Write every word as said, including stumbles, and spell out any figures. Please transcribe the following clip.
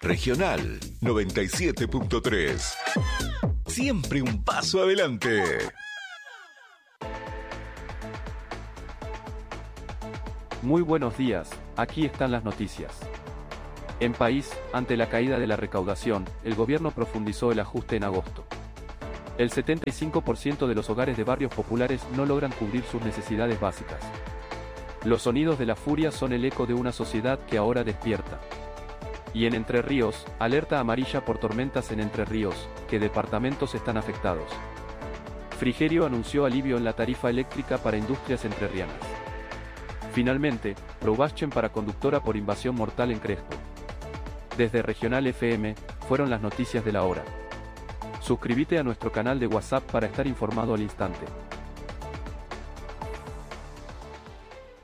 Regional noventa y siete punto tres. Siempre un paso adelante. Muy buenos días, aquí están las noticias. En país, ante la caída de la recaudación, el gobierno profundizó el ajuste en agosto. El setenta y cinco por ciento de los hogares de barrios populares no logran cubrir sus necesidades básicas. Los sonidos de la furia son el eco de una sociedad que ahora despierta. Y en Entre Ríos, alerta amarilla por tormentas en Entre Ríos, ¿qué departamentos están afectados? Frigerio anunció alivio en la tarifa eléctrica para industrias entrerrianas. Finalmente, probaschen para conductora por invasión mortal en Crespo. Desde Regional F M, fueron las noticias de la hora. Suscríbete a nuestro canal de WhatsApp para estar informado al instante.